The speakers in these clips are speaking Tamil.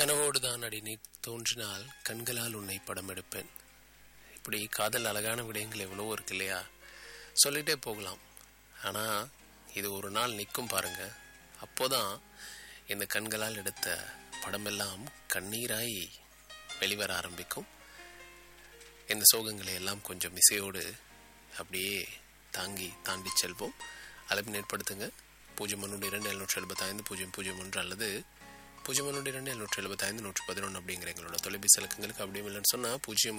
கனவோடுதான் அடி நீ தோன்றினால் கண்களால் உன்னை படம் எடுப்பேன். இப்படி காதல் அழகான விடயங்கள் எவ்வளவோ இருக்கு இல்லையா? சொல்லிட்டே போகலாம். ஆனால் இது ஒரு நாள் நிற்கும் பாருங்க. அப்போதான் இந்த கண்களால் எடுத்த படமெல்லாம் கண்ணீராய் வெளிவர ஆரம்பிக்கும். இந்த சோகங்களை எல்லாம் கொஞ்சம் இசையோடு அப்படியே தாண்டி செல்வோம். அழைப்பு ஏற்படுத்துங்க. 012775 அல்லது 012775 அப்படிங்கிற எங்களோட தொலைபேசி இலக்கங்களுக்கு. அப்படியும் இல்லைன்னு சொன்னால்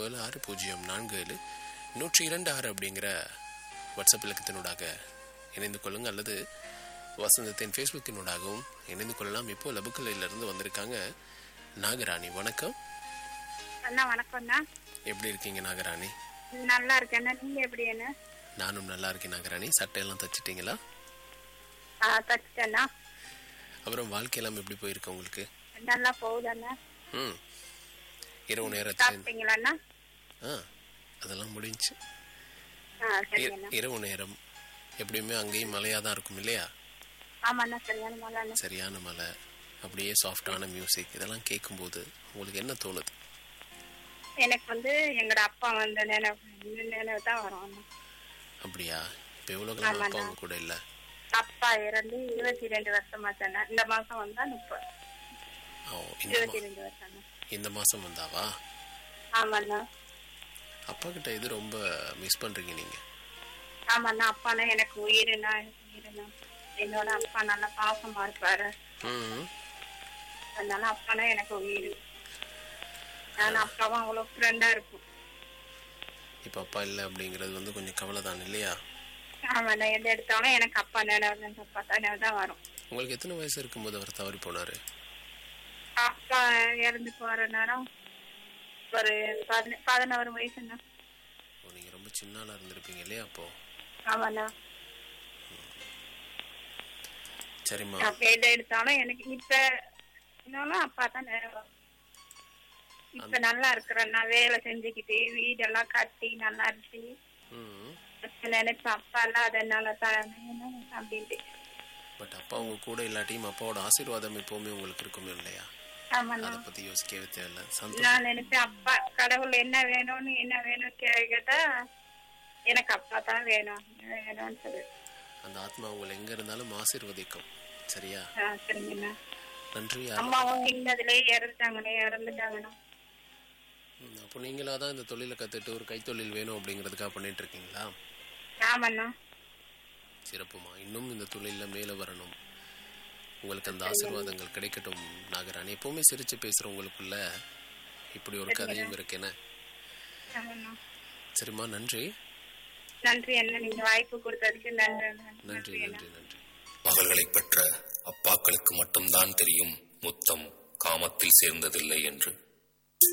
076047 அப்படிங்கிற வாட்ஸ்அப் இலக்கத்தினூடாக இணைந்து கொள்ளுங்க. அல்லது வசந்தத்தின் ஃபேஸ்புக்கினூடாகவும் இணைந்து கொள்ளலாம். இப்போ லபுக்கலையிலிருந்து வந்திருக்காங்க நாகராணி. வணக்கம் அண்ணா. வணக்கம்ண்ணா. எப்படி இருக்கீங்க நாகராணி? நல்லா இருக்கேன். நீங்க எப்படி? என்ன? நானும் நல்லா இருக்கேன் நாகராணி. சட்டையெல்லாம் தச்சிட்டீங்களா? தச்சிட்டேண்ணா. அப்புறம் வாழ்க்கையெல்லாம் எப்படி போயிருக்கு உங்களுக்கு? நல்லா போகுதுண்ணா. இரவு நேரத்தில் சாப்பிட்டீங்களாண்ணா? அதெல்லாம் முடிஞ்சு. இரவு நேரம் எப்படியுமே அங்கேயும் மழையா தான் இருக்கும் இல்லையா? ஆமாண்ணா, சரியான மழை. சரியான மழை, அப்படியே சாஃப்டான மியூசிக், இதெல்லாம் கேட்கும்போது உங்களுக்கு என்ன தோணுது? எனக்கு எங்கட அப்பா நினைவு தான் வரும். அப்படியா? இப்ப எவ்வளவு அப்பா அவங்க கூட இல்ல? அப்பா இறந்து 22 வருஷமாச்சாண்ணா. இந்த மாசம் வந்தா 22 வருஷம். இந்த மாசம் வந்தாவா? ஆமாண்ணா. அப்பா கிட்ட இது ரொம்ப மிஸ் பண்றீங்க நீங்க? ஆமாண்ணா, அப்பானா எனக்கு உயிரினா. என்னோட அப்பா நல்லா பாசமா இருப்பாரு. அதனால அப்பானா எனக்கு உயிர். நான் அப்பாவும் அவ்வளவு ஃப்ரெண்டா இருக்கும். இப்ப அப்பா இல்ல அப்படிங்கறது கொஞ்சம் கவலை தான் இல்லையா? ஆமாண்ணா, எந்த எடுத்தாலும் எனக்கு அப்பா நினைவு, அப்பா தான் வரும். உங்களுக்கு எத்தனை வயசு இருக்கும்போது அவர் தவறி போனாரு? அப்பா இறந்து போற நேரம் ஒரு 11 வயசுண்ணா. நீங்க ரொம்ப சின்ன ஆளா இருந்திருப்பீங்க இல்லையா அப்போ? ஆமாண்ணா. சரிம்மா. எதை எடுத்தாலும் எனக்கு இப்ப அப்பா தான் நினைவு. இப்ப நல்லா இருக்கிறேன்னா, வேலை செஞ்சுக்கிட்டு வீடெல்லாம் கட்டி நல்லா இருக்கு. நினைச்ச அப்பா இல்லாதனால அப்படின்ட்டு. பட் அப்பா உங்க கூட இல்லாட்டியும் அப்பாவோட ஆசீர்வாதம் எப்பவுமே உங்களுக்கு இருக்குமே இல்லையா? அதை பத்தி யோசிக்கவே தேவையில்ல. நான் நினைச்சேன் அப்பா கடவுள் என்ன வேணும்னு கேட்டா எனக்கு அப்பா தான் வேணும்னு சொல்லு. அந்த ஆத்மா உங்களை எங்க இருந்தாலும் ஆசீர்வதிக்கும். சரியா? சரிங்கண்ணா. நன்றி. அம்மாவும் இந்ததுலயே இறந்துட்டாங்கண்ணா. அப்போ நீங்களாதான் இந்த தொழிலை கத்துட்டு ஒரு கைத்தொழில் வேணும் அப்படிங்கறதுக்காக பண்ணிட்டு இருக்கீங்களா? ஆமாண்ணா. சிறப்புமா. இன்னும் இந்த தொழில மேல வரணும். உங்களுக்கு அந்த ஆசீர்வாதங்கள் கிடைக்கட்டும் நாகராணி. எப்பவுமே சிரிச்சு பேசுற உங்களுக்குள்ள இப்படி ஒரு கதையும் இருக்குன்னு. சரிம்மா, நன்றி. நன்றி அண்ணா, நீங்க வாய்ப்பு கொடுத்ததுக்கு நன்றி. நன்றி நன்றி நன்றி. மகள்களை பெற்ற அப்பாக்களுக்கு மட்டும்தான் தெரியும் முத்தம் காமத்தில் சேர்ந்ததில்லை என்று.